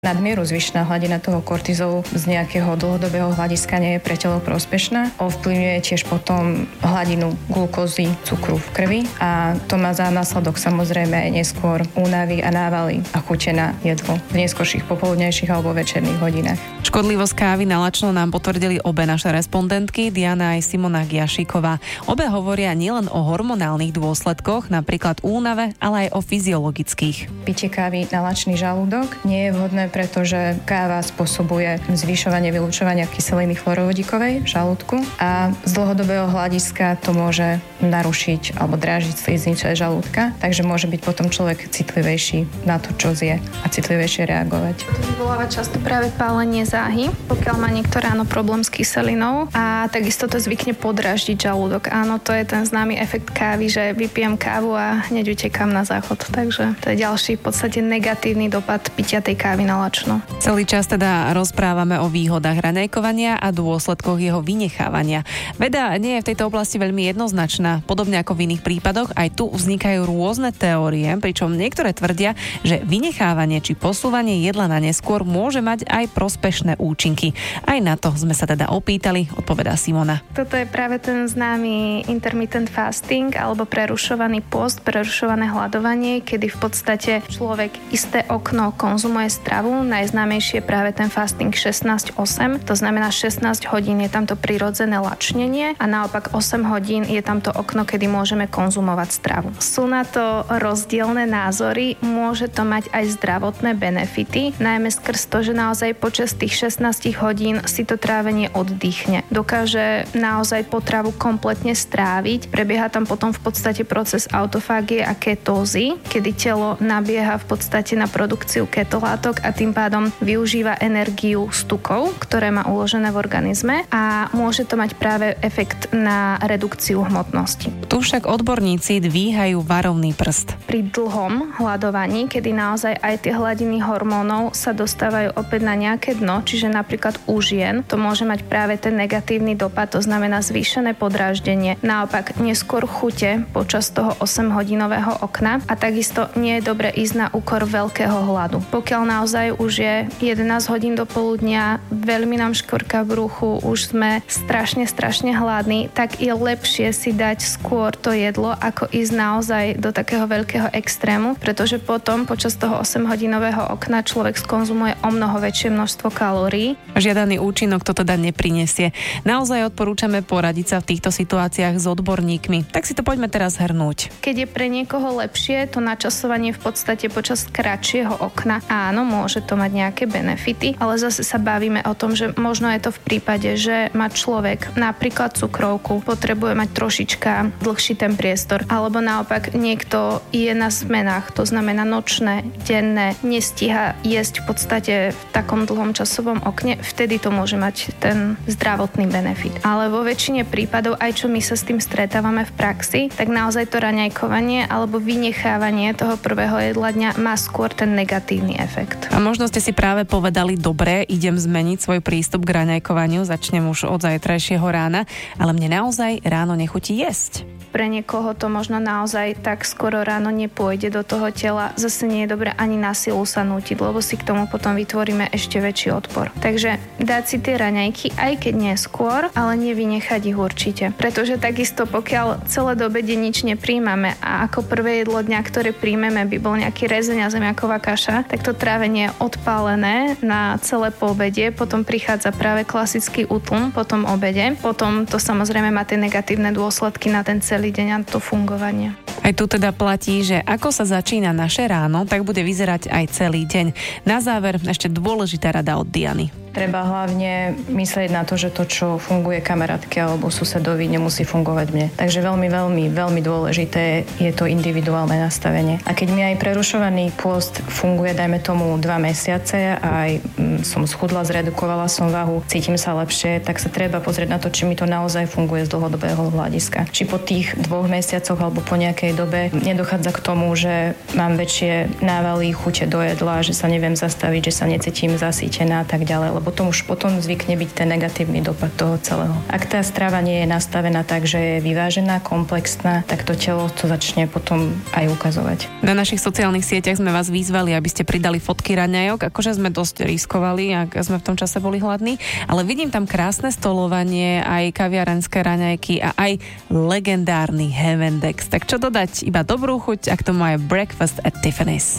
Nadmieru zvyšná hladina toho kortizolu z nejakého dlhodobého hľadiska nie je pre telo prospešná. Ovplyvňuje tiež potom hladinu glukózy, cukru v krvi a to má za následok samozrejme neskôr únavy a návaly a chute na jedlo v neskorších popoludnejších alebo večerných hodinách. Škodlivosť kávy na lačno nám potvrdili obe naše respondentky, Diana aj Simona Giašíková. Obe hovoria nielen o hormonálnych dôsledkoch, napríklad únave, ale aj o fyziologických. Pitie kávy na lačný žalúdok nie je vhodné, pretože káva spôsobuje zvyšovanie vylučovania kyseliny chlorovodíkovej v žalúdku a z dlhodobého hľadiska to môže narušiť alebo drážiť sliznice žalúdka, takže môže byť potom človek citlivejší na to, čo zje a citlivejšie reagovať. To vyvoláva často práve pálenie záhy, pokiaľ má niekto ráno problém s kyselinou a takisto to zvykne podráždiť žalúdok. Áno, to je ten známy efekt kávy, že vypijem kávu a hneď utekám na záchod. Takže to je ďalší v podstate negatívny dopad pitia tej kávy na lačno. Celý čas teda rozprávame o výhodách raňajkovania a dôsledkoch jeho vynechávania. Veda nie je v tejto oblasti veľmi jednoznačná. Podobne ako v iných prípadoch, aj tu vznikajú rôzne teórie, pričom niektoré tvrdia, že vynechávanie či posúvanie jedla na neskôr môže mať aj prospešné účinky. Aj na to sme sa teda opýtali, odpovedá Simona. Toto je práve ten známy intermittent fasting alebo prerušovaný post, prerušované hladovanie, kedy v podstate človek isté okno konzumuje stravu. Najznámejšie je práve ten fasting 16-8, to znamená 16 hodín je tamto prirodzené lačnenie a naopak 8 hodín je tamto okno, kedy môžeme konzumovať stravu. Sú na to rozdielne názory, môže to mať aj zdravotné benefity, najmä skrz to, že naozaj počas tých 16 hodín si to trávenie oddychne. Dokáže naozaj potravu kompletne stráviť, prebieha tam potom v podstate proces autofágie a ketózy, kedy telo nabieha v podstate na produkciu ketolátok a tým pádom využíva energiu z tukov, ktoré má uložené v organizme a môže to mať práve efekt na redukciu hmotnosti. Tu však odborníci dvíhajú varovný prst. Pri dlhom hladovaní, kedy naozaj aj tie hladiny hormónov sa dostávajú opäť na nejaké dno, čiže napríklad u žien, to môže mať práve ten negatívny dopad, to znamená zvýšené podráždenie, naopak neskôr chute počas toho 8-hodinového okna a takisto nie je dobre ísť na úkor veľkého hladu. Pokiaľ naozaj už je 11 hodín do poludnia, veľmi nám škvrka v bruchu, už sme strašne hladní, tak je lepšie si dať skôr to jedlo, ako ísť naozaj do takého veľkého extrému, pretože potom počas toho 8-hodinového okna človek skonzumuje o mnoho väčšie množstvo kalórií. Žiadaný účinok to teda neprinesie. Naozaj odporúčame poradiť sa v týchto situáciách s odborníkmi. Tak si to poďme teraz hrnúť. Keď je pre niekoho lepšie to načasovanie v podstate počas kratšieho okna, áno, môže to mať nejaké benefity, ale zase sa bavíme o tom, že možno je to v prípade, že má človek napríklad cukrovku, potrebuje mať trošička dlhší ten priestor, alebo naopak niekto je na zmenách, to znamená nočné, denné, nestíha jesť v podstate v takom dlhom časovom okne, vtedy to môže mať ten zdravotný benefit. Ale vo väčšine prípadov, aj čo my sa s tým stretávame v praxi, tak naozaj to raňajkovanie alebo vynechávanie toho prvého jedla dňa má skôr ten negatívny efekt. A možno ste si práve povedali, dobre, idem zmeniť svoj prístup k raňajkovaniu, začnem už od zajtrajšieho rána, ale mne naozaj ráno nechutí jesť. Pre niekoho to možno naozaj tak skoro ráno nepôjde do toho tela. Zase nie je dobre ani na silu sa nútiť, lebo si k tomu potom vytvoríme ešte väčší odpor. Takže dať si tie raňajky, aj keď neskôr, ale nevynechať ich určite. Pretože takisto pokiaľ celé do obede nič nepríjmame a ako prvé jedlo dňa, ktoré príjmeme, by bol nejaký rezeň a zemiaková kaša, tak to trávenie je odpálené na celé po obede, potom prichádza práve klasický útlm po tom obede. Potom to samozrejme má tie negatívne dôsledky na ten celý deň a to fungovanie. Aj tu teda platí, že ako sa začína naše ráno, tak bude vyzerať aj celý deň. Na záver ešte dôležitá rada od Diany. Treba hlavne myslieť na to, že to, čo funguje kamarátke alebo susedovi, nemusí fungovať mne. Takže veľmi dôležité je to individuálne nastavenie. A keď mi aj prerušovaný pôst funguje, dajme tomu 2 mesiace a aj som schudla, zredukovala som váhu, cítim sa lepšie, tak sa treba pozrieť na to, či mi to naozaj funguje z dlhodobého hľadiska. Či po tých 2 mesiacoch alebo po nejakej krátkej dobe nedochádza k tomu, že mám väčšie návaly, chute do jedla, že sa neviem zastaviť, že sa necítim zasýtená a tak ďalej, lebo to už potom zvykne byť ten negatívny dopad toho celého. Ak tá strava nie je nastavená tak, že je vyvážená, komplexná, tak to telo to začne potom aj ukazovať. Na našich sociálnych sieťach sme vás vyzvali, aby ste pridali fotky raňajok, akože sme dosť riskovali, ak sme v tom čase boli hladní, ale vidím tam krásne stolovanie, aj kaviarenské raňajky a aj legendárny Heavendex. Tak čo dodať? Iba dobrú chuť, ak to má Breakfast at Tiffany's.